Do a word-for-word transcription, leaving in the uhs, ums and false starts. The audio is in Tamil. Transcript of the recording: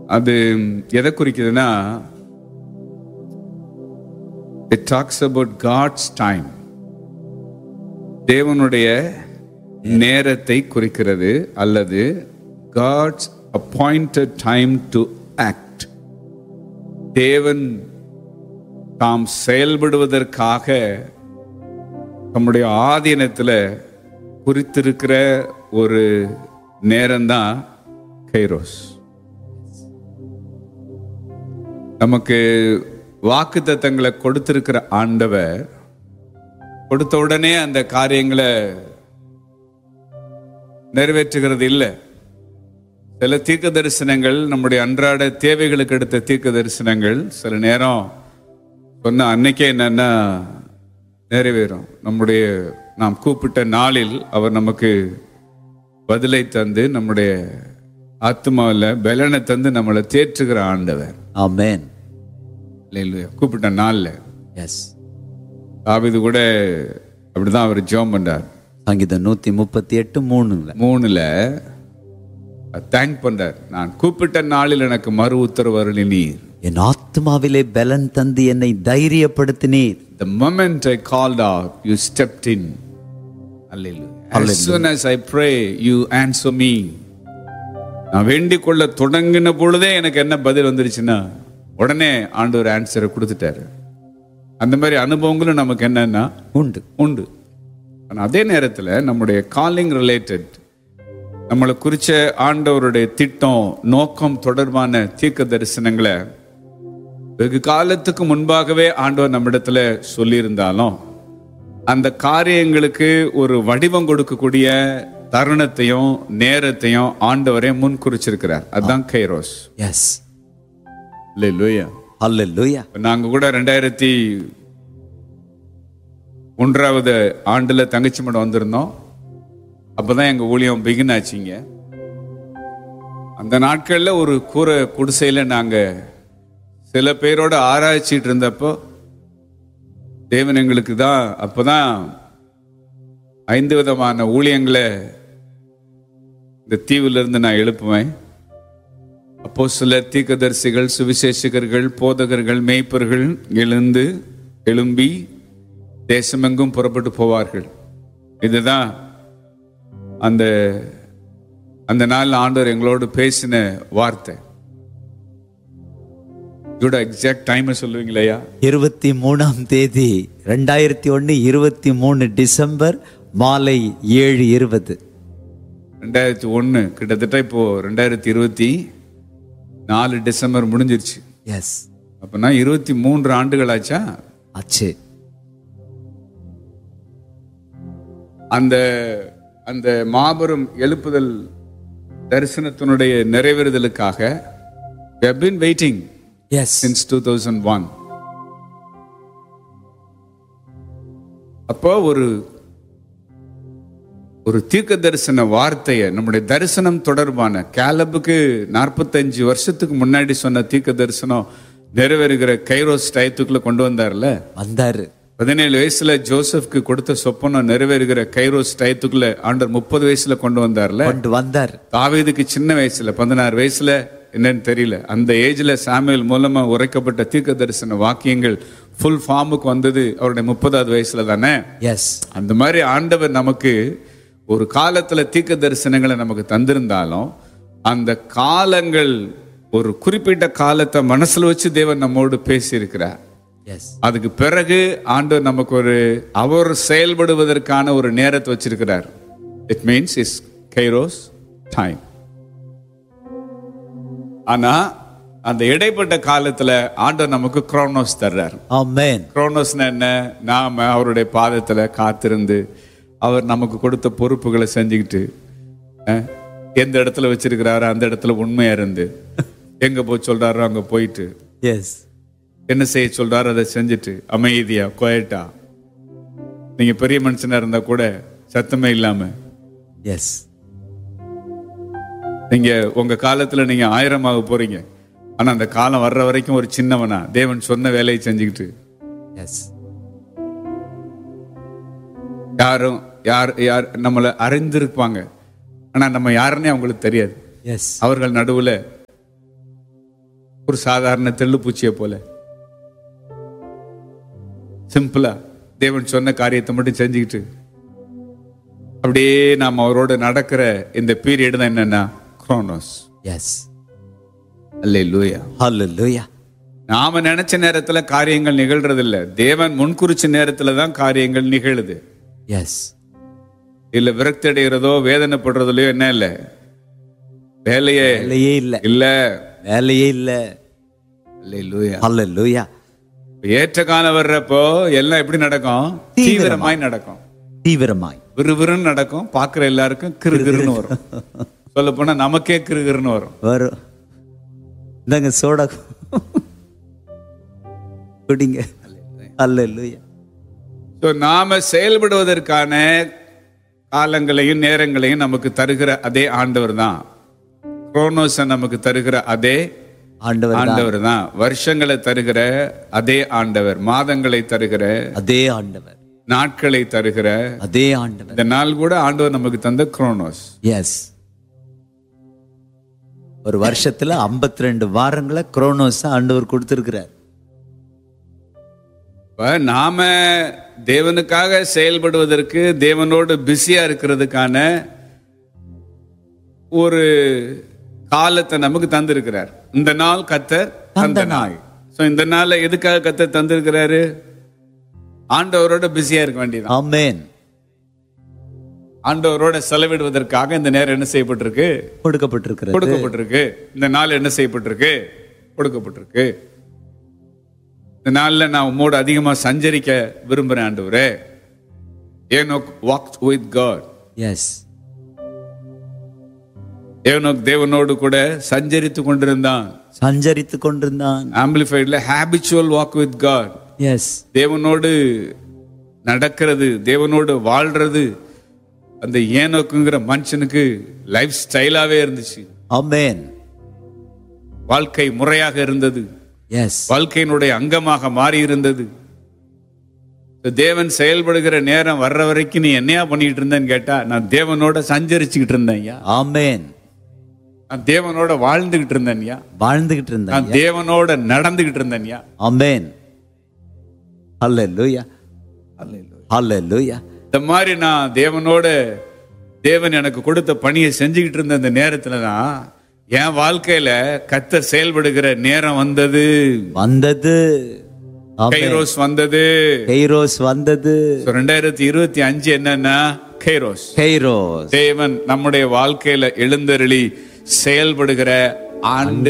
அது எதை குறிக்குதுன்னா, it talks about God's time. தேவனுடைய நேரத்தை குறிக்கிறது, அல்லது God's appointed time to act. தேவன் தாம் செயல்படுவதற்காக நம்முடைய ஆதீனத்தில் குறித்திருக்கிற ஒரு நேரம்தான் கைரோஸ். நமக்கு வாக்குத்தத்தங்களை கொடுத்திருக்கிற ஆண்டவர் கொடுத்த உடனே அந்த காரியங்களை நிறைவேற்றுகிறது இல்லை. சில தீர்க்க தரிசனங்கள் நம்முடைய அன்றாட தேவைகளுக்கு எடுத்த தீர்க்க தரிசனங்கள் சில நேரம் சொன்ன அன்னைக்கே என்னன்னா நிறைவேறும். நம்முடைய நாம் கூப்பிட்ட நாளில் அவர் நமக்கு பதிலை தந்து நம்முடைய ஆத்மாவில் பலனை தந்து நம்மளை தேற்றுகிற ஆண்டவர். ஆமென். இல்லையா? கூப்பிட்ட நாள்ல. எஸ். தாவீது கூட அப்படிதான் அவர் ஜெபம் பண்றார். சங்கீதம் நூத்தி முப்பத்தி எட்டு மூணுல மூணுல தேங்க் பண்றார். நான் கூப்பிட்ட நாளில் எனக்கு மறு உத்தரவு அருளினீர், என் ஆத்மாவிலே பலன் தந்து என்னை தைரியப்படுத்தினீர். The moment I called out, you stepped in. Hallelujah. As soon as I pray, you answer me. நான் வேண்டிக் கொள்ள தொடங்கின பொழுதே எனக்கு என்ன பதில் வந்துருச்சுன்னா உடனே ஆண்டவர் ஆன்சரை கொடுத்துட்டாரு. அந்த மாதிரி அனுபவங்களும் நமக்கு என்னன்னா உண்டு உண்டு. ஆனால் அதே நேரத்தில் நம்முடைய காலிங் ரிலேட்டட், நம்மளை குறித்த ஆண்டவருடைய திட்டம் நோக்கம் தொடர்பான தீர்க்க தரிசனங்களை வெகு காலத்துக்கு முன்பாகவே ஆண்டவர் நம்மிடத்துல சொல்லியிருந்தாலும் அந்த காரியங்களுக்கு ஒரு வடிவம் கொடுக்கக்கூடிய தருணத்தையும் நேரத்தையும் ஆண்டவரே முன் குறிச்சிருக்கிறார். அதுதான் கைரோஸ். எஸ். அல்லேலூயா. அல்லேலூயா. நாங்க கூட ரெண்டாயிரத்தி ஒன்றாவது ஆண்டுல தங்கச்சி மடம் வந்திருந்தோம். அப்பதான் எங்க ஊழியம் பிகின் ஆச்சுங்க. அந்த நாட்கள்ல ஒரு கூரை குடிசையில நாங்க சில பேரோட ஆராய்ச்சிட்டு இருந்தப்போ தேவன் எங்களுக்கு தான் அப்பதான் ஐந்து விதமான ஊழியங்களை இந்த தீவுல இருந்து நான் எழுப்புவேன். அப்போ சில தீர்க்கதரிசிகள், சுவிசேஷகர்கள், போதகர்கள், மேய்ப்பர்கள் எழுந்து எழும்பி தேசமெங்கும் புறப்பட்டு போவார்கள். இதுதான் அந்த அந்த நாள் ஆண்டவர் எங்களோடு பேசின வார்த்தை. இதோட எக்ஸாக்ட் டைம் சொல்லுவீங்களா? இருபத்தி மூணாம் தேதி ரெண்டாயிரத்தி ஒன்னு இருபத்தி மூணு டிசம்பர் மாலை ஏழு இருபது. ரெண்டாயிரத்தி ஒன்னு கிட்டத்தட்ட இப்போ ரெண்டாயிரத்தி இருபத்தி நாலு டிசம்பர் முடிஞ்சிருச்சு. எஸ். அப்பனா இருபத்தி மூன்று ஆண்டுகள் ஆச்சா? ஆச்சு. அந்த அந்த மாபெரும் எழுப்புதல் தரிசனத்தினுடைய நிறைவேறுதலுக்காக we have been waiting yes since two thousand one. அப்போ ஒரு ஒரு தீர்க்க தரிசன வார்த்தையை, நம்முடைய தரிசனம் தொடர்பான காலபுக்கு நாற்பத்தஞ்சு வருஷத்துக்கு முன்னாடி சொன்ன தீர்க்க தரிசனம் நிறைவேறுகிற கைரோஸ் டயத்துக்குள்ள கொண்டு வந்தார்ல. வந்தாரு. பதினேழு வயசுல ஜோசப்க்கு கொடுத்த சொப்பனம் நிறைவேறுகிற கைரோஸ் டயத்துக்குள்ள ஆண்டவர் முப்பது வயசுல கொண்டு வந்தார்ல. கொண்டு வந்தார். தாவீதுக்கு சின்ன வயசுல பதினாறு வயசுல என்னன்னு தெரியல, அந்த ஏஜ்ல சாமுவேல் மூலமா உரைக்கப்பட்ட தீர்க்க தரிசன வாக்கியங்கள் ஃபுல் ஃபார்முக்கு வந்தது அவருடைய முப்பதாவது வயசுல தானே. எஸ். அந்த மாதிரி ஆண்டவர் நமக்கு ஒரு காலத்துல தீர்க்க தரிசனங்களை நமக்கு தந்திருந்தாலும் அந்த காலங்கள் ஒரு குறிப்பிட்ட காலத்தை மனசுல வச்சு தேவன் நம்மோடு பேசி இருக்கிறார். அதுக்கு பிறகு ஆண்டவர் நமக்கு ஒரு அவர் செயல்படுவதற்கான ஒரு நேரத்தை வச்சிருக்கிறார். It means is kairos time. ஆனா அந்த இடைப்பட்ட காலத்துல ஆண்டவர் நமக்கு குரோனோஸ் தர்றார். ஆமென். குரோனோஸ்னா என்ன? நாம அவருடைய பாதத்துல காத்திருந்து அவர் நமக்கு கொடுத்த பொறுப்புகளை செஞ்சுக்கிட்டு எந்த இடத்துல வச்சிருக்கிறாரோ அந்த இடத்துல உண்மையா இருந்து எங்க போய் சொல்றாரோ அங்க போயிட்டு எஸ் என்ன செய்ய சொல்றாரோ அதை செஞ்சுட்டு அமைதியா குவைட்டா, நீங்க பெரிய மனுஷனா இருந்தா கூட சத்தமே இல்லாம, எஸ் நீங்க உங்க காலத்துல நீங்க ஆயிரமாக போறீங்க, ஆனா அந்த காலம் வர்ற வரைக்கும் ஒரு சின்னவனா தேவன் சொன்ன வேலையை செஞ்சுக்கிட்டு, எஸ் யாரும் யார் யார் நம்மளை அறிந்திருப்பாங்க, ஆனா நம்ம யாருன்னே அவங்களுக்கு தெரியாது. எஸ் அவர்கள் நடுவுல ஒரு சாதாரண தெள்ளுப்பூச்சியை போல சிம்பிளா தேவன் சொன்ன காரியத்தை மட்டும் செஞ்சுக்கிட்டு அப்படியே நாம் அவரோட நடக்கிற இந்த பீரியட் தான் என்னன்னா குரோனோஸ். எஸ். அல்லேலூயா. ஹல்லேலூயா. நாம நினைச்ச நேரத்துல காரியங்கள் நிகழ்றது இல்ல, தேவன் முன்குறிச்ச நேரத்துல தான் காரியங்கள் நிகழுது. எஸ். இல்ல விரக்தி அடைகிறதோ வேதனைப்படுறதுலயோ என்ன இல்ல, வேலையே வேலையே இல்ல இல்ல வேலையே இல்ல. அல்லேலூயா. ஹல்லேலூயா. ஏற்ற காலம் வர்றப்போ எல்லாம் எப்படி நடக்கும்? தீவிரமாய் நடக்கும், தீவிரமாய் விறுவிறுன்னு நடக்கும். பாக்குற எல்லாருக்கும் கிறுகிறுன்னு வரும். சொல்ல போனா நமக்கே கிறுகிறுன்னு வரும் வரும். இந்தாங்க சோடா குடிங்க. அல்லேலூயா. சோ நாம செயல்படுவதற்கான காலங்களையும் நேரங்களையும் நமக்கு தருகிற அதே ஆண்டவர் தான். குரோனோஸை நமக்கு தருகிற அதே ஆண்டவர் ஆண்டவர் தான். வருஷங்களை தருகிற அதே ஆண்டவர், மாதங்களை தருகிற அதே ஆண்டவர், நாட்களை தருகிற அதே ஆண்டவர். இந்த நாள் கூட ஆண்டவர் நமக்கு தந்த குரோனோஸ். எஸ். ஒரு வருஷத்துல ஐம்பத்தி ரெண்டு வாரங்களை குரோனோஸ் ஆண்டவர் கொடுத்திருக்கிறார். நாம தேவனுக்காக செயல்படுவதற்கு, தேவனோடு பிஸியா இருக்கிறதுக்கான ஒரு காலத்தை நமக்கு தந்திருக்கிறார். இந்த நாள் கர்த்தர் தந்த நாள். சோ இந்த நாள்ல எதுக்காக கர்த்தர் தந்திருக்கிறாரு? ஆண்டவரோட பிஸியா இருக்க வேண்டியது. ஆமென். ஆண்டவரோட செலவிடுவதற்காக இந்த நேரம் என்ன செய்யப்பட்டிருக்கு? கொடுக்கப்பட்டிருக்கிறது. கொடுக்கப்பட்டிருக்கு. இந்த நாள் என்ன செய்யப்பட்டிருக்கு? கொடுக்கப்பட்டிருக்கு. இந்த நாள்ல நான் உம்மோடு அதிகமா சஞ்சரிக்க விரும்புறேன் ஆண்டவரே. Enoch walked with God. S. Enoch தேவனோடு கூட சஞ்சரித்து கொண்டிருந்தான். சஞ்சரித்து கொண்டிருந்தான். ஆம்பிளிஃபைட்ல habitual walk with God. S. தேவனோடு நடக்கிறது, தேவனோடு வாழ்றது அந்த ஏனோக்குங்கிற மனுஷனுக்கு லைஃப் ஸ்டைலாவே இருந்துச்சு. ஆமென். வாழ்க்கை முறையாக இருந்தது. எஸ். வாழ்க்கையினுடைய அங்கமாக மாறி இருந்தது. தேவன் செயல்படுகிற நேரம் வர்ற வரைக்கும் நீ என்னையா பண்ணிட்டு இருந்தேன்னு கேட்டா, நான் தேவனோட சஞ்சரிச்சுக்கிட்டு இருந்தேன். ஆமென். நான் தேவனோட வாழ்ந்துகிட்டு இருந்தேன். வாழ்ந்துகிட்டு இருந்தேன். நான் தேவனோட நடந்துகிட்டு இருந்தேன். ஆமென். ஹல்லேலூயா. ஹல்லேலூயா. இந்த மாதிரி நான் தேவனோட, தேவன் எனக்கு கொடுத்த பணியை செஞ்சுக்கிட்டு இருந்த அந்த நேரத்துல தான் என் வாழ்க்கையில கர்த்தர் செயல்படுகிற நேரம் வந்தது. வந்தது. கைரோஸ் வந்தது. கைரோஸ் வந்தது. ரெண்டாயிரத்தி இருபத்தி அஞ்சு என்னன்னா கைரோஸ். கைரோஸ். தேவன் நம்முடைய வாழ்க்கையில எழுந்தருளி செயல்படுகிற ஆண்டு.